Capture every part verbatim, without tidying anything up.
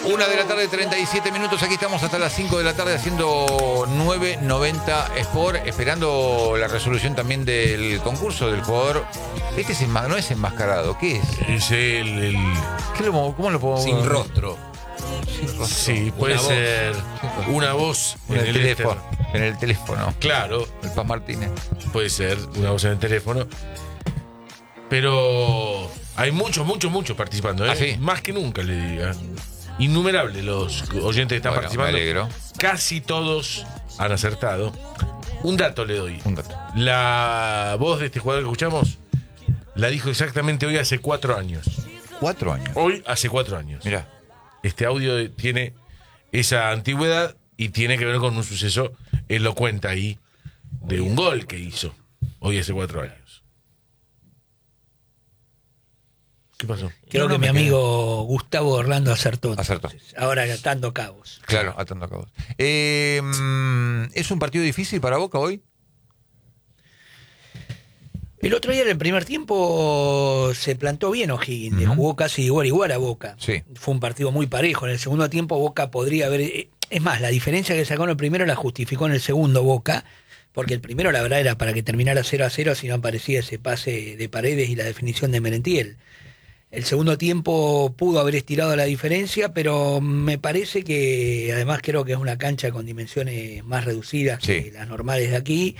Una de la tarde, treinta y siete minutos. Aquí estamos hasta las cinco de la tarde haciendo nueve noventa Sport, esperando la resolución también del concurso del jugador. Este es enma- no es enmascarado, ¿qué es? Es el... el... ¿Qué lo, ¿Cómo lo puedo...? Sin rostro. Sin rostro. Sí, puede Una ser voz. una voz En el, en el teléfono. éter. En el teléfono. Claro, El Paz Martínez. puede ser una voz en el teléfono. Pero hay muchos, muchos, muchos participando, ¿eh? ¿Ah, sí? Más que nunca, le diga. Innumerables los oyentes que están Bueno, participando. me alegro. Casi todos han acertado. Un dato le doy. Un dato. La voz de este jugador que escuchamos la dijo exactamente hoy hace cuatro años. Cuatro años. Hoy hace cuatro años. Mirá. Este audio tiene esa antigüedad y tiene que ver con un suceso, él lo cuenta ahí, de un gol que hizo hoy hace cuatro años. ¿Qué pasó? Creo No, no, que mi me quedé. amigo Gustavo Orlando acertó. Acertó. Entonces, ahora atando cabos. Claro, atando a cabos. Eh, mm, ¿Es un partido difícil para Boca hoy? El otro día en el primer tiempo se plantó bien O'Higgins, le Ujú. jugó casi igual igual a Boca. Sí. Fue un partido muy parejo. En el segundo tiempo Boca podría haber... eh, Es más, la diferencia que sacó en el primero la justificó en el segundo Boca, porque el primero la verdad era para que terminara cero a cero si no aparecía ese pase de Paredes y la definición de Merentiel. El segundo tiempo pudo haber estirado la diferencia, pero me parece que además creo que es una cancha con dimensiones más reducidas Sí. que las normales de aquí.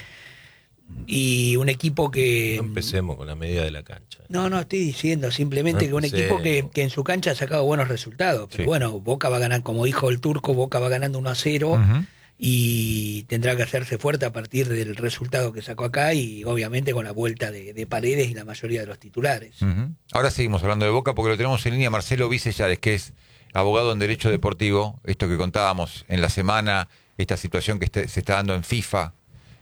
Y un equipo que... No empecemos con la medida de la cancha. No, no estoy diciendo, simplemente No que un empecemos. equipo que, que en su cancha ha sacado buenos resultados. Pero Sí. bueno, Boca va a ganar, como dijo el turco, Boca va ganando uno a cero Ujú. y tendrá que hacerse fuerte a partir del resultado que sacó acá y obviamente con la vuelta de, de Paredes y la mayoría de los titulares. Ujú. Ahora seguimos hablando de Boca porque lo tenemos en línea Marcelo Vicellares, que es abogado en Derecho Deportivo. Esto que contábamos en la semana, esta situación que este- se está dando en FIFA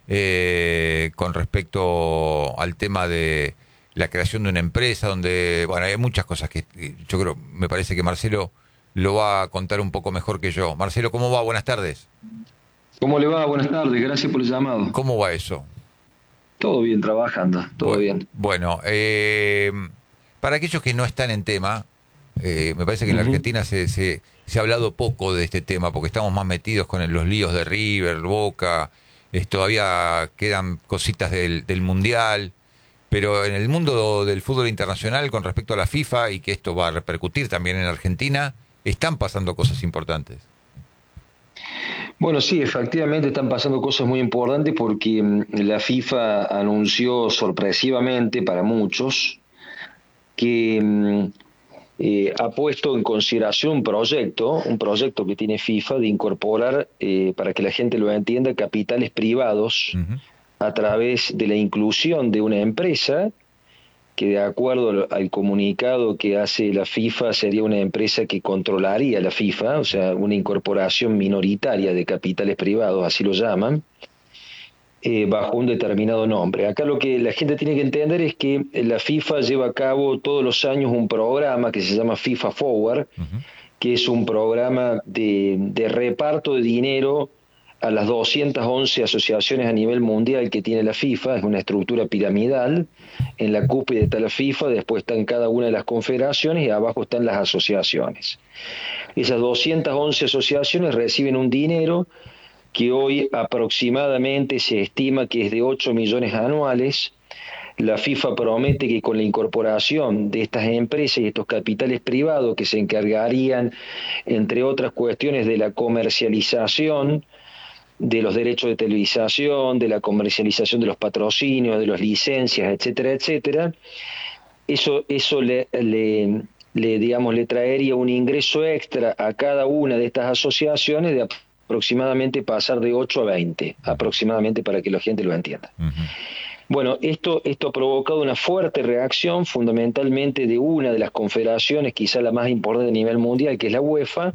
eh, con respecto al tema de la creación de una empresa, donde, bueno, hay muchas cosas que eh, yo creo, me parece que Marcelo lo va a contar un poco mejor que yo. Marcelo, ¿cómo va? Buenas tardes. ¿Cómo le va? Buenas tardes, gracias por el llamado. ¿Cómo va eso? Todo bien, trabajando, todo bueno, bien. Bueno, eh, para aquellos que no están en tema, eh, me parece que en la Ujú. Argentina se, se, se ha hablado poco de este tema, porque estamos más metidos con el- los líos de River, Boca, es, todavía quedan cositas del, del Mundial, pero en el mundo del fútbol internacional con respecto a la FIFA, y que esto va a repercutir también en Argentina, están pasando cosas importantes. Bueno, sí, efectivamente están pasando cosas muy importantes porque mm, la FIFA anunció sorpresivamente para muchos que mm, eh, ha puesto en consideración un proyecto, un proyecto que tiene FIFA de incorporar, eh, para que la gente lo entienda, capitales privados Ujú. a través de la inclusión de una empresa que, de acuerdo al, al comunicado que hace la FIFA, sería una empresa que controlaría la FIFA, o sea, una incorporación minoritaria de capitales privados, así lo llaman, eh, bajo un determinado nombre. Acá lo que la gente tiene que entender es que la FIFA lleva a cabo todos los años un programa que se llama FIFA Forward, Ujú. que es un programa de, de reparto de dinero a las doscientas once asociaciones a nivel mundial que tiene la FIFA. Es una estructura piramidal. En la cúspide está la FIFA, después están cada una de las confederaciones y abajo están las asociaciones. Esas doscientas once asociaciones reciben un dinero que hoy aproximadamente se estima que es de ocho millones anuales. La FIFA promete que con la incorporación de estas empresas y estos capitales privados que se encargarían, entre otras cuestiones, de la comercialización de los derechos de televisación, de la comercialización de los patrocinios, de las licencias, etcétera, etcétera, eso, eso le, le, le, digamos, le traería un ingreso extra a cada una de estas asociaciones de aproximadamente pasar de ocho a veinte, aproximadamente, para que la gente lo entienda. Ujú. Bueno, esto, esto ha provocado una fuerte reacción, fundamentalmente de una de las confederaciones, quizá la más importante a nivel mundial, que es la UEFA.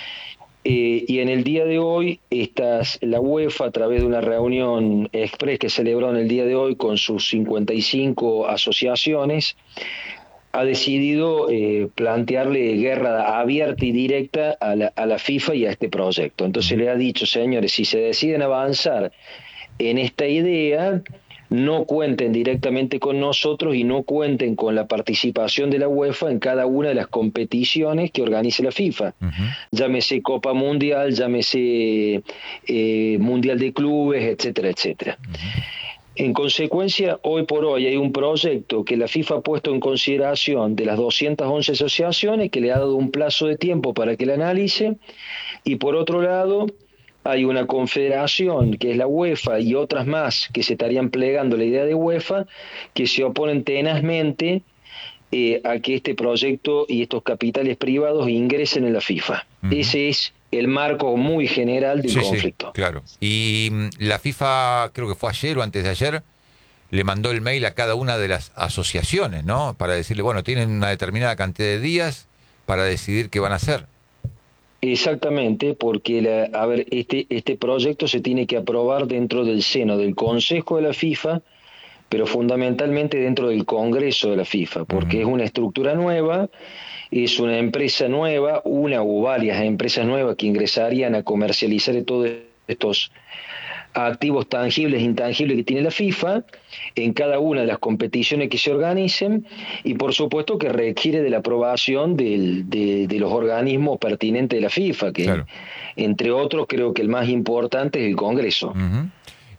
Eh, y en el día de hoy, estas, la UEFA, a través de una reunión express que celebró en el día de hoy con sus cincuenta y cinco asociaciones, ha decidido eh, plantearle guerra abierta y directa a la, a la FIFA y a este proyecto. Entonces le ha dicho, señores, si se deciden avanzar en esta idea, no cuenten directamente con nosotros y no cuenten con la participación de la UEFA en cada una de las competiciones que organice la FIFA. Ujú. Llámese Copa Mundial, llámese eh, Mundial de Clubes, etcétera, etcétera. Uh-huh. En consecuencia, hoy por hoy hay un proyecto que la FIFA ha puesto en consideración de las doscientas once asociaciones, que le ha dado un plazo de tiempo para que la analice, y por otro lado hay una confederación que es la UEFA y otras más que se estarían plegando a la idea de UEFA, que se oponen tenazmente eh, a que este proyecto y estos capitales privados ingresen en la FIFA. Uh-huh. Ese es el marco muy general del sí, conflicto. Sí, claro. Y la FIFA, creo que fue ayer o antes de ayer, le mandó el mail a cada una de las asociaciones, ¿no? Para decirle, bueno, tienen una determinada cantidad de días para decidir qué van a hacer. Exactamente, porque la, a ver, este, este proyecto se tiene que aprobar dentro del seno del Consejo de la FIFA, pero fundamentalmente dentro del Congreso de la FIFA, porque uh-huh. es una estructura nueva, es una empresa nueva, una o varias empresas nuevas que ingresarían a comercializar todos estos activos tangibles e intangibles que tiene la FIFA en cada una de las competiciones que se organicen, y por supuesto que requiere de la aprobación del, de, de los organismos pertinentes de la FIFA, que claro. entre otros creo que el más importante es el Congreso. Uh-huh.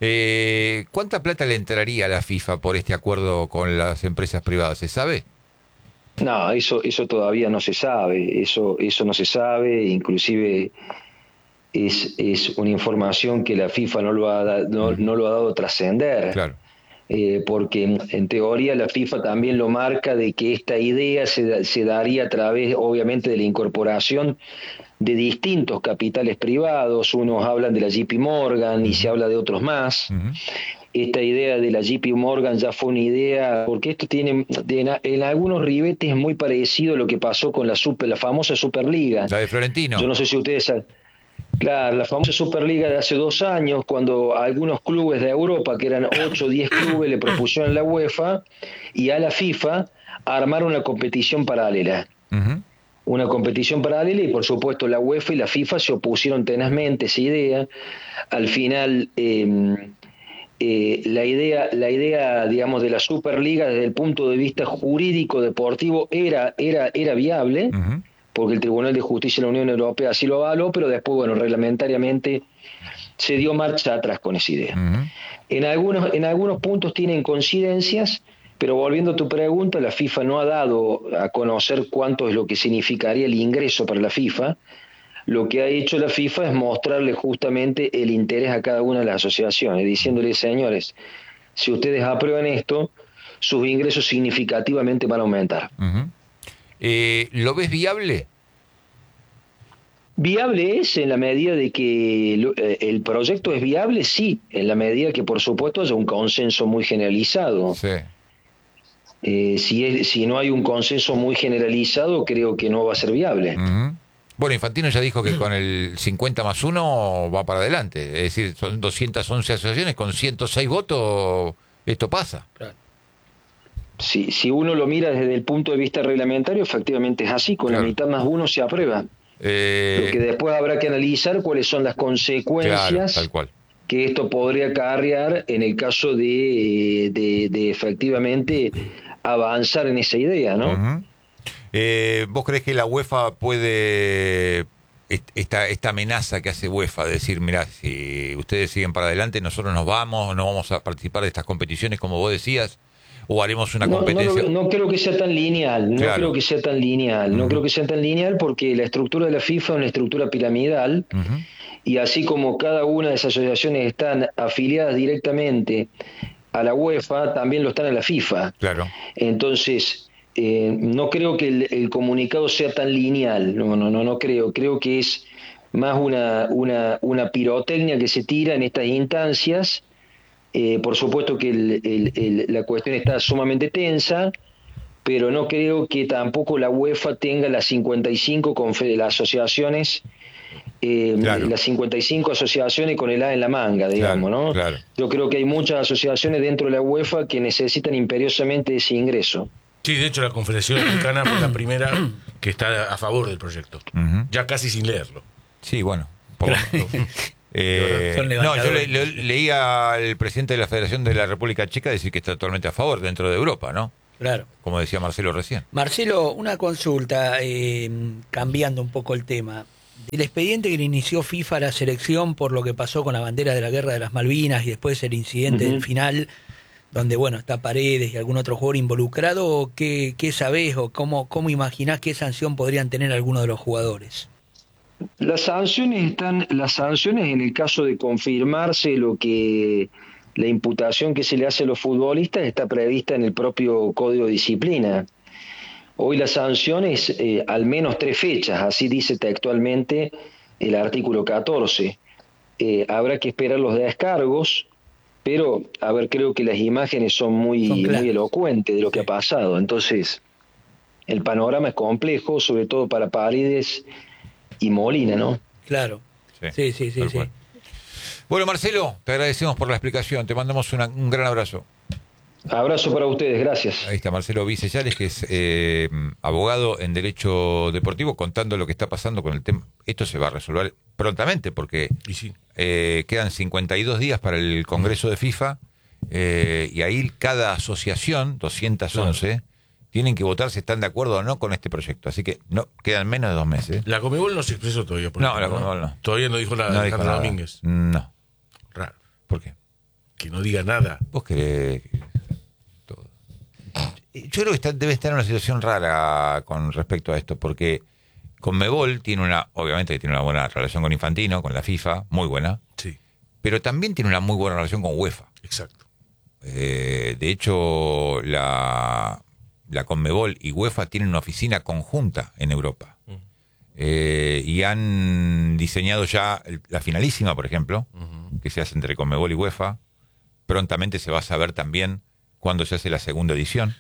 eh, ¿Cuánta plata le entraría a la FIFA por este acuerdo con las empresas privadas? ¿Se sabe? No, eso, eso todavía no se sabe, eso, eso no se sabe, inclusive es, es una información que la FIFA no lo ha, no, no lo ha dado a trascender. Claro. Eh, porque en, en teoría la FIFA también lo marca de que esta idea se, se daría a través, obviamente, de la incorporación de distintos capitales privados. Unos hablan de la J P Morgan y se habla de otros más. Uh-huh. Esta idea de la J P Morgan ya fue una idea, porque esto tiene de, en algunos ribetes muy parecido a lo que pasó con la super, la famosa Superliga. La de Florentino. Yo no sé si ustedes saben. Claro, la famosa Superliga de hace dos años, cuando algunos clubes de Europa, que eran ocho o diez clubes, le propusieron a la UEFA y a la FIFA armar una competición paralela. Uh-huh. Una competición paralela, y por supuesto la UEFA y la FIFA se opusieron tenazmente a esa idea. Al final, eh, eh, la idea, la idea, digamos, de la Superliga desde el punto de vista jurídico deportivo era, era, era viable. Uh-huh. Porque el Tribunal de Justicia de la Unión Europea así lo avaló, pero después, bueno, reglamentariamente se dio marcha atrás con esa idea. Uh-huh. En algunos, en algunos puntos tienen coincidencias, pero volviendo a tu pregunta, la FIFA no ha dado a conocer cuánto es lo que significaría el ingreso para la FIFA. Lo que ha hecho la FIFA es mostrarle justamente el interés a cada una de las asociaciones, diciéndole, señores, si ustedes aprueban esto, sus ingresos significativamente van a aumentar. Uh-huh. Eh, ¿Lo ves viable? Viable es en la medida de que eh, el proyecto es viable, sí, en la medida que por supuesto haya un consenso muy generalizado. Sí. Eh, si, es, si no hay un consenso muy generalizado, creo que no va a ser viable. Uh-huh. Bueno, Infantino ya dijo que con el cincuenta más uno va para adelante. Es decir, son doscientas once asociaciones, con ciento seis votos esto pasa. Claro. Si, si uno lo mira desde el punto de vista reglamentario, efectivamente es así, con claro. la mitad más uno se aprueba. Eh... Lo que después habrá que analizar cuáles son las consecuencias claro, tal cual. que esto podría acarrear en el caso de, de, de efectivamente avanzar en esa idea, ¿no? Uh-huh. eh, ¿Vos creés que la UEFA puede, esta, esta amenaza que hace UEFA, de decir, mirá, si ustedes siguen para adelante, nosotros nos vamos, no vamos a participar de estas competiciones, como vos decías, o haremos una no, competencia? No, no creo que sea tan lineal, no claro. creo que sea tan lineal, uh-huh. no creo que sea tan lineal porque la estructura de la FIFA es una estructura piramidal, uh-huh. y así como cada una de esas asociaciones están afiliadas directamente a la UEFA, también lo están a la FIFA. Claro. Entonces, eh, no creo que el, el comunicado sea tan lineal, no, no, no, no creo, creo que es más una, una, una pirotecnia que se tira en estas instancias. Eh, por supuesto que el, el, el, la cuestión está sumamente tensa, pero no creo que tampoco la UEFA tenga las cincuenta y cinco confe- las asociaciones, eh, claro. las cincuenta y cinco asociaciones con el A en la manga, digamos, claro, ¿no? Claro. Yo creo que hay muchas asociaciones dentro de la UEFA que necesitan imperiosamente ese ingreso. Sí, de hecho la Confederación Africana fue la primera que está a favor del proyecto, uh-huh. ya casi sin leerlo. Sí, bueno. Por... Eh, Son no, yo levantadores. le, le- leía al presidente de la Federación de la República Checa decir que está totalmente a favor dentro de Europa, ¿no? Claro. Como decía Marcelo recién. Marcelo, una consulta, eh, cambiando un poco el tema. Del expediente que le inició FIFA a la selección por lo que pasó con la bandera de la Guerra de las Malvinas y después el incidente Ujú. del final, donde bueno está Paredes y algún otro jugador involucrado, ¿qué, qué sabés o cómo, cómo imaginás qué sanción podrían tener algunos de los jugadores? Las sanciones están, las sanciones en el caso de confirmarse lo que la imputación que se le hace a los futbolistas está prevista en el propio Código de Disciplina. Hoy la sanción es eh, al menos tres fechas, así dice textualmente el artículo catorce. Eh, habrá que esperar los descargos, pero a ver, creo que las imágenes son muy, Son claras. muy elocuentes de lo que Sí. ha pasado. Entonces, el panorama es complejo, sobre todo para Paredes y Molina, ¿no? Claro. Sí, sí, sí, tal sí. cual. Bueno, Marcelo, te agradecemos por la explicación. Te mandamos una- un gran abrazo. Abrazo para ustedes, gracias. Ahí está Marcelo Vicellales, que es eh, abogado en Derecho Deportivo, contando lo que está pasando con el tema. Esto se va a resolver prontamente porque Y sí. eh, quedan cincuenta y dos días para el Congreso de FIFA eh, y ahí cada asociación, doscientos once, tienen que votar si están de acuerdo o no con este proyecto. Así que no quedan menos de dos meses. La Comebol no se expresó todavía. Por No, el la tema, Conmebol no. Todavía no dijo nada No de dijo Alejandro nada. Domínguez. No. Raro. ¿Por qué? Que no diga nada. Vos querés que- todo. Yo creo que está- debe estar en una situación rara con respecto a esto, porque Conmebol tiene una, obviamente que tiene una buena relación con Infantino, con la FIFA, muy buena, Sí, pero también tiene una muy buena relación con UEFA. exacto. Eh, de hecho, la, la Conmebol y UEFA tienen una oficina conjunta en Europa. Eh, y han diseñado ya el- la finalísima, por ejemplo, que se hace entre Conmebol y UEFA. Prontamente se va a saber también cuándo se hace la segunda edición.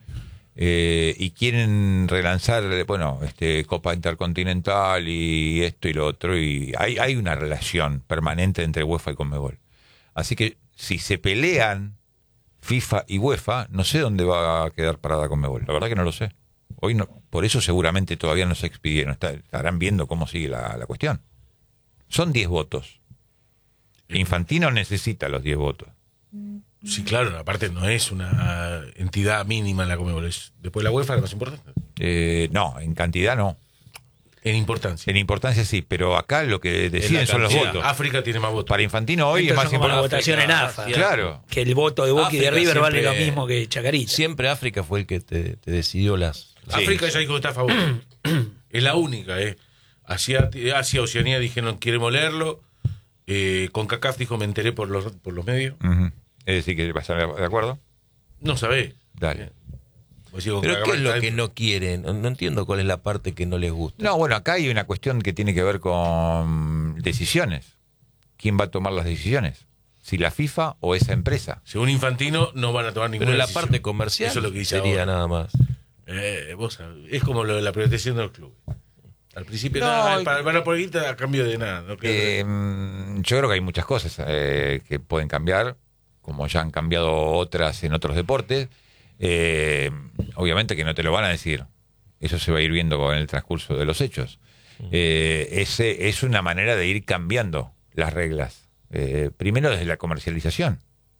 Eh, y quieren relanzar, bueno, este Copa Intercontinental y esto y lo otro. Y hay, hay una relación permanente entre UEFA y Conmebol. Así que si se pelean FIFA y UEFA, no sé dónde va a quedar parada Conmebol. La verdad que no lo sé. Hoy no, por eso seguramente todavía no se expidieron. Está- estarán viendo cómo sigue la, la cuestión. Son diez votos. Infantino necesita los diez votos. Sí, claro, aparte no es una entidad mínima en la Comebol. Es después la UEFA la más importante. Eh, no, en cantidad no. En importancia. En importancia sí, pero acá lo que deciden la son los cantidad. votos. África tiene más votos. Para Infantino hoy Entonces es más son como la importante. votación en África, AFA. Asia. Claro. Que el voto de Boca y de África River vale lo siempre- mismo que Chacarita. Siempre África fue el que te, te decidió las... las- África es ahí como está a favor. Es la única, ¿eh? Asia, Asia, Oceanía dijeron queremos leerlo. Eh, con CACAF dijo me enteré por los, por los medios. Ujú. Es decir, que vas a estar de acuerdo. No sabés. Dale. Pues digo, Pero CACAF ¿qué es lo está que dentro. no quieren? No, no entiendo cuál es la parte que no les gusta. No, bueno, acá hay una cuestión que tiene que ver con decisiones. ¿Quién va a tomar las decisiones? ¿Si la FIFA o esa empresa? Según Infantino no van a tomar ninguna Pero la decisión. parte comercial Eso es lo que dice sería ahora. nada más. Eh, vos sabés, es como lo de la privatización de los clubes. Al principio No, nada, y- para, van a poner guita a cambio de nada. ¿no? Que- Eh, mm, yo creo que hay muchas cosas eh, que pueden cambiar, como ya han cambiado otras en otros deportes. Eh, obviamente que no te lo van a decir. Eso se va a ir viendo en el transcurso de los hechos. Eh, ese es una manera de ir cambiando las reglas. Eh, primero desde la comercialización.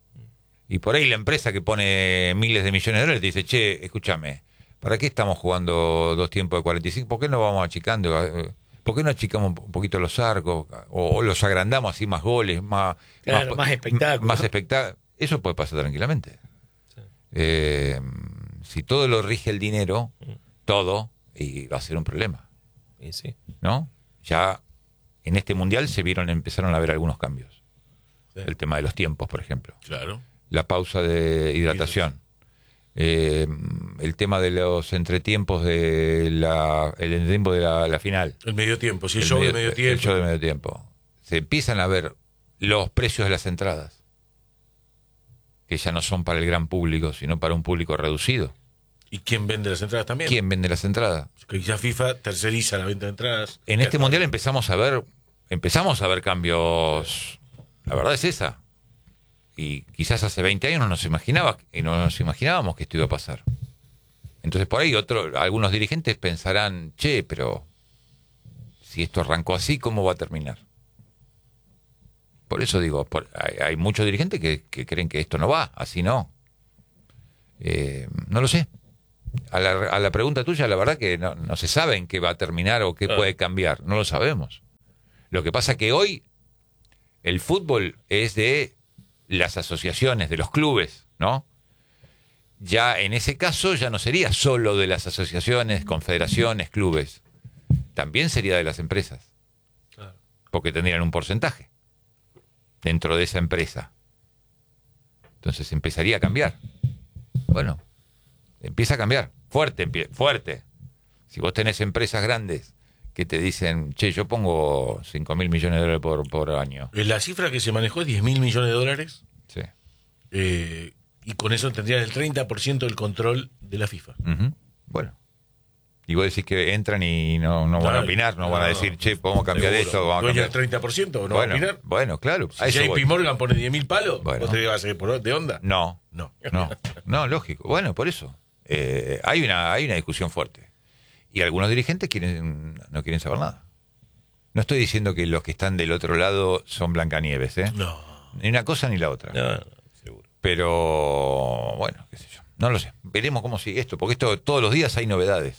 Y por ahí la empresa que pone miles de millones de dólares te dice, che, escúchame, ¿para qué estamos jugando dos tiempos de cuarenta y cinco? ¿Por qué no vamos achicando? Eh, ¿Por qué no achicamos un poquito los arcos? O, o los agrandamos así, más goles, más... Claro, más espectáculo. Más espectáculo. Eso puede pasar tranquilamente. Eh, si todo lo rige el dinero, todo, y va a ser un problema, Y sí. ¿no? Ya en este mundial se vieron, empezaron a ver algunos cambios. Sí. El tema de los tiempos, por ejemplo. Claro. La pausa de hidratación. Eh, el tema de los entretiempos de la, el entretiempo de la, la final. El medio tiempo, si el, El show medio- de medio El tiempo. show de medio tiempo. Se empiezan a ver los precios de las entradas, que ya no son para el gran público, sino para un público reducido. ¿Y quién vende las entradas también? ¿Quién vende las entradas? Que ya FIFA terceriza la venta de entradas. En este mundial empezamos a ver, empezamos a ver cambios. La verdad es esa. Y quizás hace veinte años no nos imaginaba, y no nos imaginábamos que esto iba a pasar. Entonces por ahí otro, algunos dirigentes pensarán, che, pero si esto arrancó así, ¿cómo va a terminar? Por eso digo, por- hay, hay muchos dirigentes que, que creen que esto no va, así no. Eh, no lo sé. A la, a la pregunta tuya, la verdad que no, no se sabe en qué va a terminar o qué Ah. puede cambiar, no lo sabemos. Lo que pasa que hoy el fútbol es de las asociaciones, de los clubes, ¿no? Ya en ese caso ya no sería solo de las asociaciones, confederaciones, clubes. También sería de las empresas. Claro. Porque tendrían un porcentaje dentro de esa empresa. Entonces empezaría a cambiar. Bueno, empieza a cambiar. Fuerte, empie- fuerte. Si vos tenés empresas grandes que te dicen, che, yo pongo cinco mil millones de dólares por, por año. Eh, La cifra que se manejó es diez mil millones de dólares. Sí. eh, y con eso tendrían el treinta por ciento del control de la FIFA. Ujú. Bueno. Y vos decís que entran y no, no van a Claro. opinar, no, van a No, decir, che, podemos cambiar seguro. esto, vamos a ¿Dueño cambiar. del treinta por ciento o no bueno, va a opinar? bueno, claro. a Si eso J P voy. Morgan pone diez mil palos, Bueno. ¿vos te vas a ir por- de onda? No, No. no, no, lógico. Bueno, por eso. Eh, hay una hay una discusión fuerte. Y algunos dirigentes quieren no quieren saber nada. No estoy diciendo que los que están del otro lado son Blancanieves, ¿eh? No. Ni una cosa ni la otra. No, no, seguro. Pero, bueno, qué sé yo. No lo sé. Veremos cómo sigue esto, porque esto todos los días hay novedades.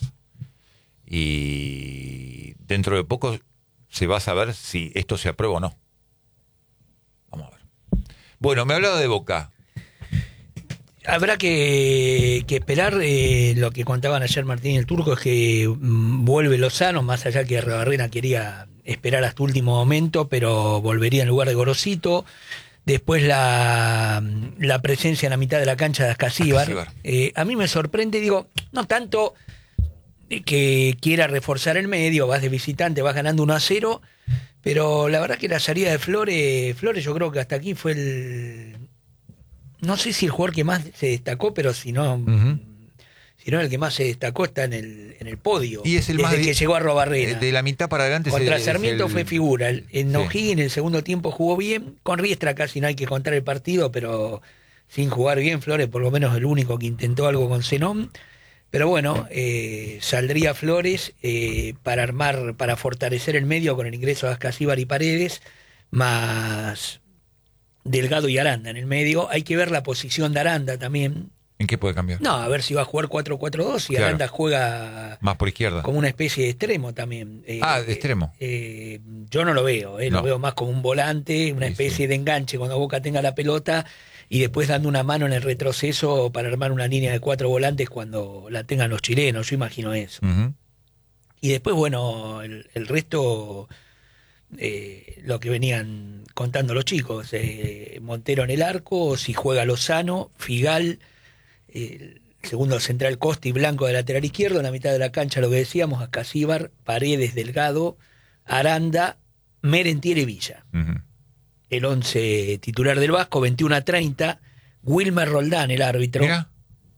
Y dentro de poco se va a saber si esto se aprueba o no. Vamos a ver. Bueno, me hablaba de Boca. Habrá que, que esperar. Eh, lo que contaban ayer Martín y el Turco es que mm, vuelve Lozano, más allá que Arruabarrena quería esperar hasta último momento, pero volvería en lugar de Gorosito. Después la, la presencia en la mitad de la cancha de Ascasíbar. Ascasíbar. Eh, a mí me sorprende, digo, no tanto que quiera reforzar el medio, vas de visitante, vas ganando uno a cero, pero la verdad que la salida de Flores, Flores yo creo que hasta aquí fue el... No sé si el jugador que más se destacó, pero si no, Ujú. si no el que más se destacó está en el, en el podio. Y es el desde más que di- llegó a Arruabarrena. De la mitad para adelante Contra es el- Sarmiento es el- fue figura. El- En Sí. O'Higgins en el segundo tiempo jugó bien. Con Riestra casi no hay que contar el partido, pero sin jugar bien, Flores por lo menos el único que intentó algo con Zenón. Pero bueno, eh, saldría Flores eh, para armar, para fortalecer el medio con el ingreso de Ascasíbar y Paredes, más Delgado y Aranda en el medio. Hay que ver la posición de Aranda también. ¿En qué puede cambiar? No, a ver si va a jugar cuatro cuatro dos y Claro. Aranda juega Más por izquierda. como una especie de extremo también. Eh, Ah, de extremo. eh, yo no lo veo, eh, No. lo veo más como un volante, una Sí, especie sí. de enganche cuando Boca tenga la pelota y después dando una mano en el retroceso para armar una línea de cuatro volantes cuando la tengan los chilenos, yo imagino eso. Ujú. Y después, bueno, el, el resto, eh, lo que venían contando los chicos, eh, Montero en el arco, si juega Lozano, Figal, eh, el segundo central Costa y Blanco de lateral izquierdo, en la mitad de la cancha lo que decíamos, Ascasíbar, Paredes, Delgado, Aranda, Merentiel y Villa. Ujú. El once titular del Vasco, veintiuno a treinta, Wilmer Roldán, el árbitro. Mira.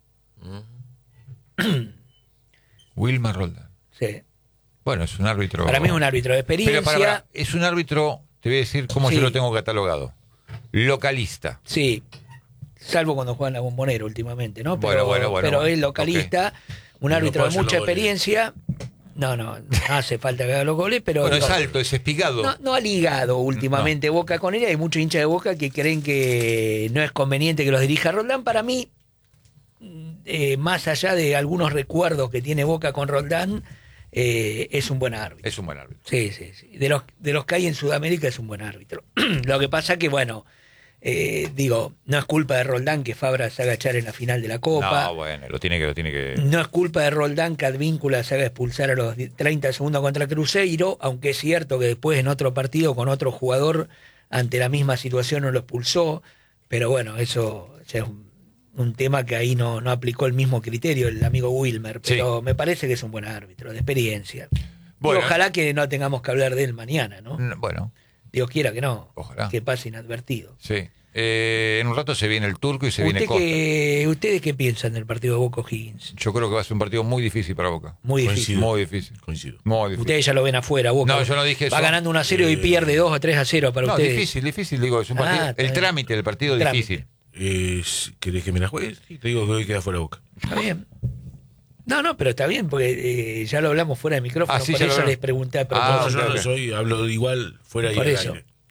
Wilmar Roldán. Sí. Bueno, es un árbitro. Para mí es un árbitro de experiencia. Pero para, para, es un árbitro, te voy a decir cómo Sí. yo lo tengo catalogado. Localista. Sí, salvo cuando juegan a Bombonero últimamente, ¿no? Pero, Bueno, bueno, bueno, pero bueno. es localista, un No árbitro puede de hacer mucha los goles. experiencia. No, no, no hace falta que haga los goles, pero Bueno, digo, es alto, es espigado. no, no ha ligado últimamente Boca con él. Hay muchos hinchas de Boca que creen que no es conveniente que los dirija Roldán. Para mí, eh, más allá de algunos recuerdos que tiene Boca con Roldán, eh, es un buen árbitro. Es un buen árbitro. Sí, sí, sí. De los, de los que hay en Sudamérica es un buen árbitro. Lo que pasa que, bueno, eh, digo, no es culpa de Roldán que Fabra se haga echar en la final de la Copa. No, bueno, lo tiene que, lo tiene que. No es culpa de Roldán que Advíncula se haga expulsar a los treinta segundos contra Cruzeiro, aunque es cierto que después en otro partido con otro jugador ante la misma situación no lo expulsó. Pero bueno, eso o sea, es un, un tema que ahí no, no aplicó el mismo criterio el amigo Wilmer. Pero Sí. me parece que es un buen árbitro, de experiencia. Bueno. Y ojalá que no tengamos que hablar de él mañana, ¿no? No, Bueno, Dios quiera que no. Ojalá. Que pase inadvertido. sí. Eh, en un rato se viene el Turco y se viene ¿Usted Costa. qué, ¿Ustedes qué piensan del partido de Boca O'Higgins? Yo creo que va a ser un partido muy difícil para Boca. Muy difícil. Coincido. Muy difícil. Coincido. Muy difícil. Ustedes ya lo ven afuera, Boca. No, yo no dije Va eso. ganando uno a cero y Eh, pierde dos o tres a cero para No, ustedes. difícil, difícil, digo, es un Ah, partido. está el bien. trámite del partido es Trámite. difícil. Eh, ¿Querés que me la juegues? Sí, te digo que hoy queda fuera Boca. Está bien. No, no, pero está bien, porque eh, ya lo hablamos fuera de micrófono, Ah, sí, por ya lo eso hablamos. les pregunté a Ah, No, propósito. yo ok, no ok. soy, hablo igual fuera y Por al eso. aire.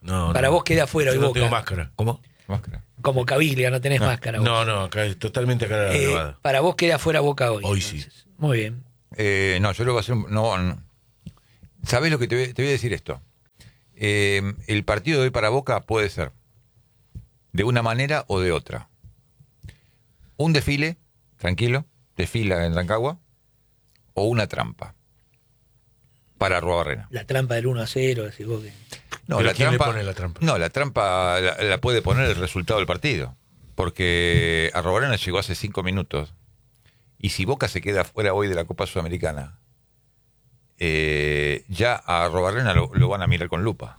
No, Para no. vos queda fuera Yo hoy no Boca. tengo máscara. ¿Cómo? Máscara. Como Caviglia, no tenés máscara. vos. No, no, acá es totalmente a cara Eh, lavada. para vos queda fuera Boca hoy. Hoy entonces. sí. Muy bien. Eh, no, yo lo voy a hacer. un- No, no. ¿Sabés lo que te voy, te voy a decir esto? Eh, el partido de hoy para Boca puede ser de una manera o de otra. Un desfile, tranquilo, desfila en Rancagua, o una trampa para Arruabarrena. La trampa del uno a cero, decís vos que... No, ¿Pero la quién le trampa, pone la trampa? No, la trampa la, la puede poner el resultado del partido. Porque Arruabarrena llegó hace cinco minutos. Y si Boca se queda fuera hoy de la Copa Sudamericana, eh, ya a Arruabarrena lo, lo van a mirar con lupa.